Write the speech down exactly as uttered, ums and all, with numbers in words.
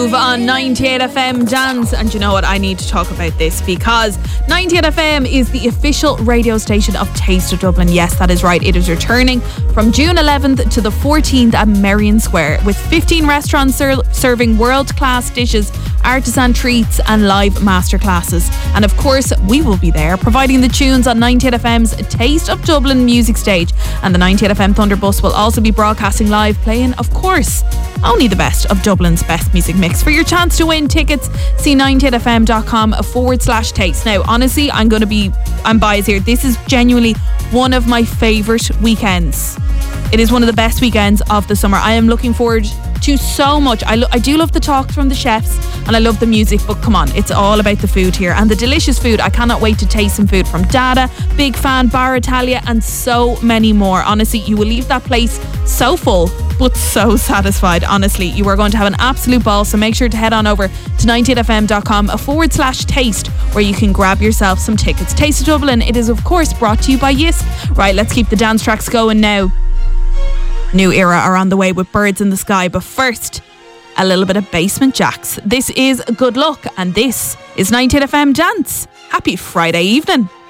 On ninety-eight F M Dance, and you know what, I need to talk about this because ninety-eight F M is the official radio station of Taste of Dublin. Yes, that is right, it is returning from June eleventh to the fourteenth at Merrion Square with fifteen restaurants ser- serving world-class dishes, artisan treats and live masterclasses. And of course we will be there providing the tunes on ninety-eight F M's Taste of Dublin music stage, and the ninety-eight F M Thunderbus will also be broadcasting live, playing of course only the best of Dublin's best music mix. For your chance to win tickets, see ninety-eight F M dot com forward slash taste. Now, honestly, I'm going to be, I'm biased here. This is genuinely one of my favourite weekends. It is one of the best weekends of the summer. I am looking forward to so much. I, lo- I do love the talks from the chefs and I love the music, but come on, it's all about the food here and the delicious food. I cannot wait to taste some food from Dada, Big Fan, Bar Italia and so many more. Honestly, you will leave that place so full but so satisfied. Honestly, you are going to have an absolute ball, so make sure to head on over to ninety-eight F M dot com forward slash taste where you can grab yourself some tickets. Taste of Dublin, it is of course brought to you by Yisk. Right, let's keep the dance tracks going now. New Era are on the way with Birds in the Sky, but first, a little bit of Basement Jaxx. This is Good Luck, and this is ninety-eight F M Dance. Happy Friday evening.